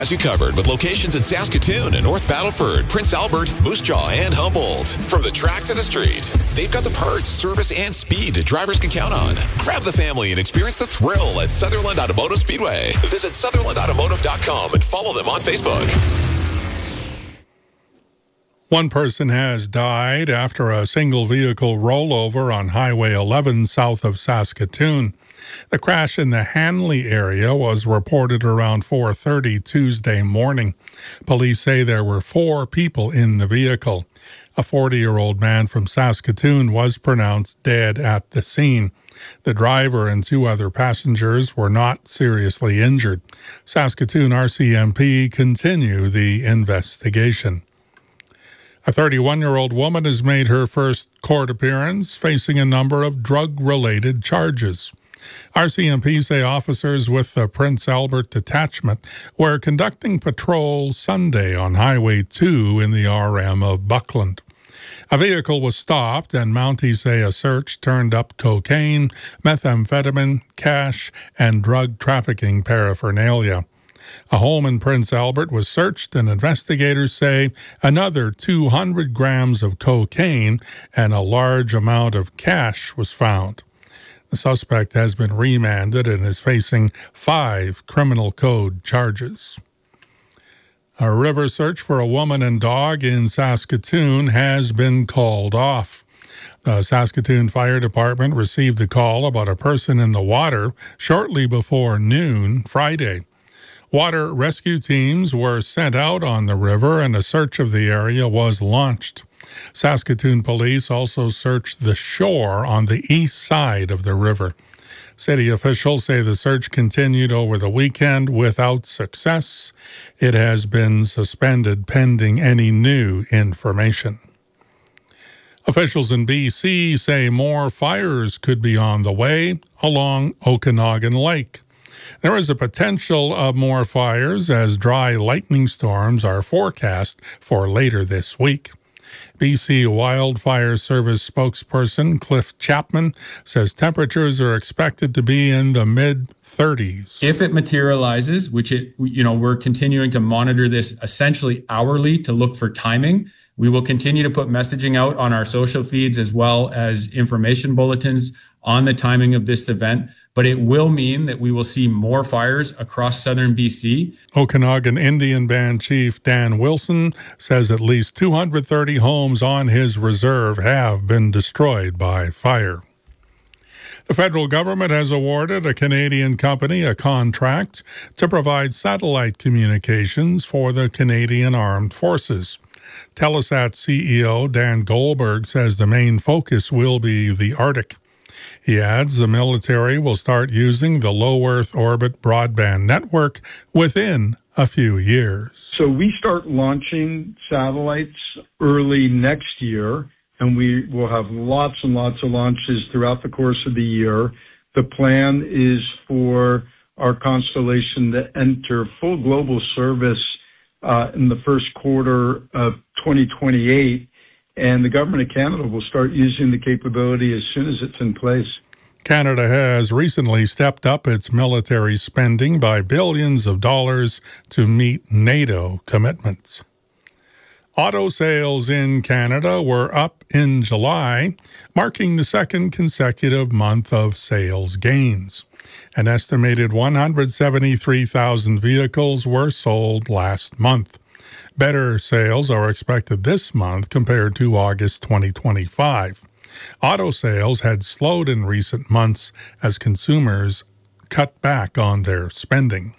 As you covered with locations in Saskatoon and North Battleford, Prince Albert, Moose Jaw, and Humboldt. From the track to the street, they've got the parts, service, and speed drivers can count on. Grab the family and experience the thrill at Sutherland Automotive Speedway. Visit SutherlandAutomotive.com and follow them on Facebook. One person has died after a single vehicle rollover on Highway 11 south of Saskatoon. The crash in the Hanley area was reported around 4:30 Tuesday morning. Police say there were 4 people in the vehicle. A 40-year-old man from Saskatoon was pronounced dead at the scene. The driver and 2 other passengers were not seriously injured. Saskatoon RCMP continue the investigation. A 31-year-old woman has made her first court appearance, facing a number of drug-related charges. RCMP say officers with the Prince Albert Detachment were conducting patrols Sunday on Highway 2 in the RM of Buckland. A vehicle was stopped, and Mounties say a search turned up cocaine, methamphetamine, cash, and drug trafficking paraphernalia. A home in Prince Albert was searched, and investigators say another 200 grams of cocaine and a large amount of cash was found. The suspect has been remanded and is facing 5 criminal code charges. A river search for a woman and dog in Saskatoon has been called off. The Saskatoon Fire Department received a call about a person in the water shortly before noon Friday. Water rescue teams were sent out on the river and a search of the area was launched. Saskatoon police also searched the shore on the east side of the river. City officials say the search continued over the weekend without success. It has been suspended pending any new information. Officials in BC say more fires could be on the way along Okanagan Lake. There is a potential of more fires as dry lightning storms are forecast for later this week. BC Wildfire Service spokesperson Cliff Chapman says temperatures are expected to be in the mid-30s. If it materializes, which we're continuing to monitor this essentially hourly to look for timing. We will continue to put messaging out on our social feeds as well as information bulletins on the timing of this event, but it will mean that we will see more fires across southern BC. Okanagan Indian Band Chief Dan Wilson says at least 230 homes on his reserve have been destroyed by fire. The federal government has awarded a Canadian company a contract to provide satellite communications for the Canadian Armed Forces. Telesat CEO Dan Goldberg says the main focus will be the Arctic. He adds the military will start using the low Earth orbit broadband network within a few years. So we start launching satellites early next year, and we will have lots and lots of launches throughout the course of the year. The plan is for our constellation to enter full global service in the first quarter of 2028. And the government of Canada will start using the capability as soon as it's in place. Canada has recently stepped up its military spending by billions of dollars to meet NATO commitments. Auto sales in Canada were up in July, marking the second consecutive month of sales gains. An estimated 173,000 vehicles were sold last month. Better sales are expected this month compared to August 2025. Auto sales had slowed in recent months as consumers cut back on their spending.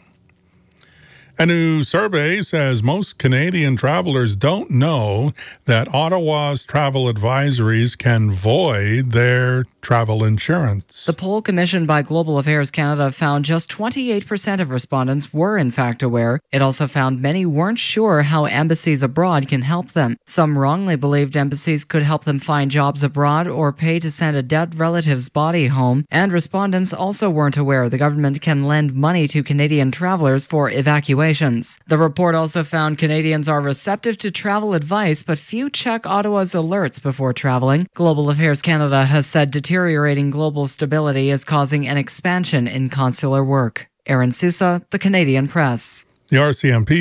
A new survey says most Canadian travelers don't know that Ottawa's travel advisories can void their travel insurance. The poll commissioned by Global Affairs Canada found just 28% of respondents were in fact aware. It also found many weren't sure how embassies abroad can help them. Some wrongly believed embassies could help them find jobs abroad or pay to send a dead relative's body home. And respondents also weren't aware the government can lend money to Canadian travelers for evacuation. The report also found Canadians are receptive to travel advice, but few check Ottawa's alerts before traveling. Global Affairs Canada has said deteriorating global stability is causing an expansion in consular work. Aaron Sousa, The Canadian Press. The RCMP